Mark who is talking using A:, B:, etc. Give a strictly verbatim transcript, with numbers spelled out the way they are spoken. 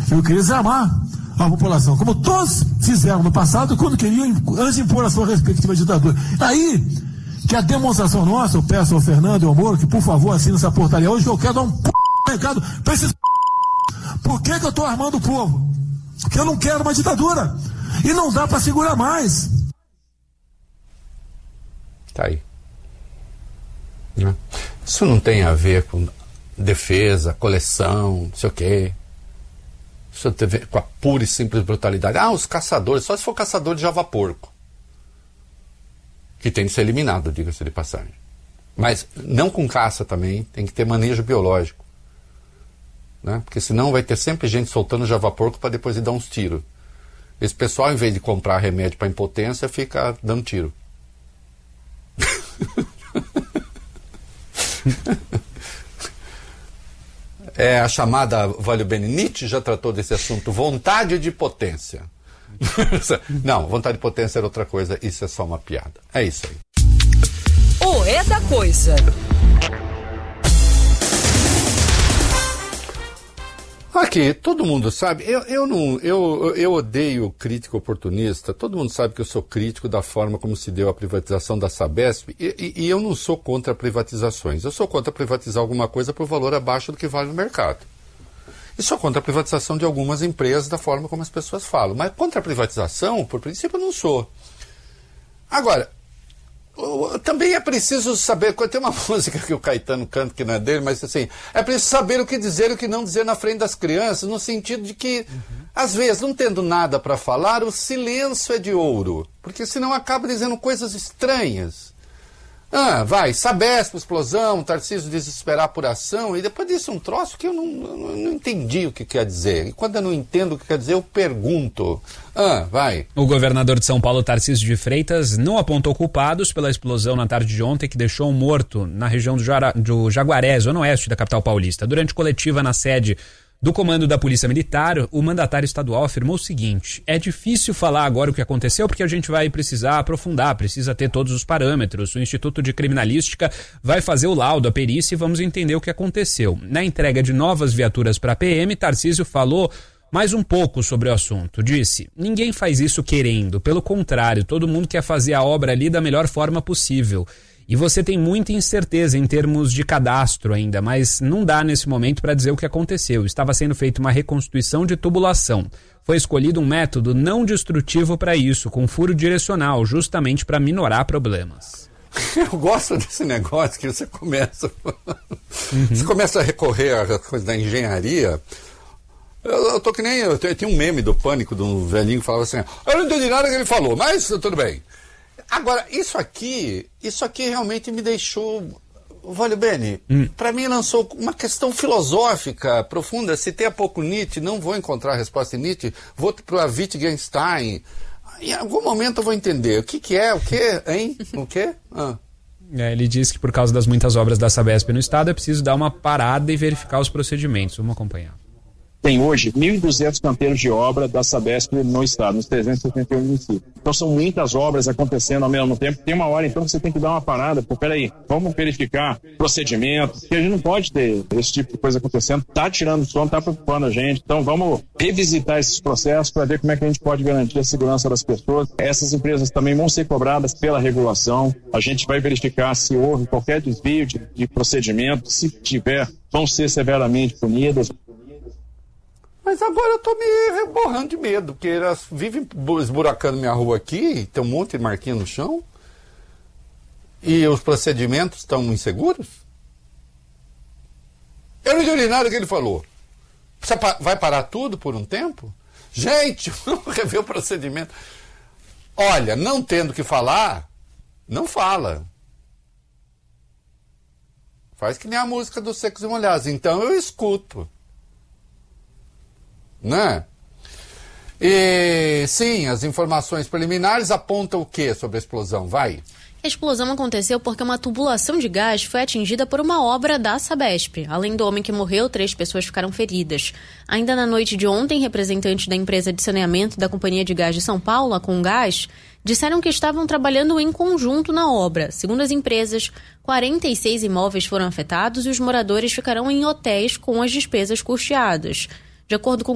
A: Eu queria desarmar a população, como todos fizeram no passado, quando queriam, antes de impor a sua respectiva ditadura. Aí, que a demonstração nossa, eu peço ao Fernando e ao Moro, que por favor assine essa portaria hoje, que eu quero dar um p... recado para esses p... Por que que eu estou armando o povo? Porque eu não quero uma ditadura. E não dá para segurar mais.
B: Tá aí. Isso não tem a ver com defesa, coleção, não sei o quê. Isso tem a ver com a pura e simples brutalidade. Ah, os caçadores, só se for caçador de java-porco. Que tem de ser eliminado, diga-se de passagem. Mas não com caça também, tem que ter manejo biológico. Né? Porque senão vai ter sempre gente soltando java-porco para depois ir dar uns tiros. Esse pessoal, em vez de comprar remédio para impotência, fica dando tiro. É a chamada Valio Bene, Nietzsche já tratou desse assunto, vontade de potência. Não, vontade de potência era outra coisa, isso é só uma piada. É isso aí.
C: O É da Coisa.
B: Aqui, todo mundo sabe, eu, eu, não, eu, eu odeio crítico oportunista, todo mundo sabe que eu sou crítico da forma como se deu a privatização da Sabesp, e, e, e eu não sou contra privatizações, eu sou contra privatizar alguma coisa por valor abaixo do que vale no mercado. E sou contra a privatização de algumas empresas da forma como as pessoas falam, mas contra a privatização, por princípio, eu não sou. Agora, também é preciso saber, tem uma música que o Caetano canta que não é dele, mas assim, é preciso saber o que dizer e o que não dizer na frente das crianças, no sentido de que, uhum. às vezes, não tendo nada para falar, o silêncio é de ouro, porque senão acaba dizendo coisas estranhas. Ah, vai, Sabesp, explosão, Tarcísio desesperar por ação, e depois disso um troço que eu não, eu não entendi o que quer dizer. E quando eu não entendo o que quer dizer, eu pergunto. Ah, vai.
D: O governador de São Paulo, Tarcísio de Freitas, não apontou culpados pela explosão na tarde de ontem que deixou um morto na região do, Jara, do Jaguaré, zona oeste da capital paulista. Durante coletiva na sede do comando da Polícia Militar, o mandatário estadual afirmou o seguinte: é difícil falar agora o que aconteceu porque a gente vai precisar aprofundar, precisa ter todos os parâmetros. O Instituto de Criminalística vai fazer o laudo, a perícia, e vamos entender o que aconteceu. Na entrega de novas viaturas para a P M, Tarcísio falou mais um pouco sobre o assunto. Disse: ninguém faz isso querendo, pelo contrário, todo mundo quer fazer a obra ali da melhor forma possível. E você tem muita incerteza em termos de cadastro ainda, mas não dá nesse momento para dizer o que aconteceu. Estava sendo feita uma reconstituição de tubulação. Foi escolhido um método não destrutivo para isso, com furo direcional, justamente para minorar problemas.
B: Eu gosto desse negócio que você começa, uhum. você começa a recorrer à coisa da engenharia. Eu, eu tô que nem, eu tinha um meme do Pânico de um velhinho que falava assim: eu não entendi nada que ele falou, mas tudo bem. Agora, isso aqui, isso aqui realmente me deixou, Valio Bene, hum. para mim lançou uma questão filosófica profunda. Citei há pouco Nietzsche, não vou encontrar a resposta em Nietzsche, vou para Wittgenstein. Em algum momento eu vou entender o que que é, o que, hein, o que? Ah.
D: É, ele disse que por causa das muitas obras da Sabesp no estado é preciso dar uma parada e verificar os procedimentos. Vamos acompanhar.
E: Tem hoje mil e duzentos canteiros de obra da Sabesp no estado, nos trezentos e setenta e um municípios. Então são muitas obras acontecendo ao mesmo tempo. Tem uma hora então que você tem que dar uma parada. Pô, peraí, vamos verificar procedimentos, porque a gente não pode ter esse tipo de coisa acontecendo. Tá tirando sono, tá preocupando a gente. Então vamos revisitar esses processos para ver como é que a gente pode garantir a segurança das pessoas. Essas empresas também vão ser cobradas pela regulação. A gente vai verificar se houve qualquer desvio de, de procedimento. Se tiver, vão ser severamente punidas.
B: Mas agora eu tô me borrando de medo, porque elas vivem esburacando minha rua aqui, tem um monte de marquinha no chão, e os procedimentos estão inseguros. Eu não entendi nada que ele falou. Você vai parar tudo por um tempo? Gente, vamos rever o procedimento. Olha, não tendo que falar, não fala. Faz que nem a música dos Secos e Molhados. Então eu escuto. Né? E sim, as informações preliminares apontam o que sobre a explosão? Vai.
F: A explosão aconteceu porque uma tubulação de gás foi atingida por uma obra da Sabesp. Além do homem que morreu, três pessoas ficaram feridas. Ainda na noite de ontem, representantes da empresa de saneamento da Companhia de Gás de São Paulo, a Comgás, disseram que estavam trabalhando em conjunto na obra. Segundo as empresas, quarenta e seis imóveis foram afetados e os moradores ficarão em hotéis com as despesas custeadas. De acordo com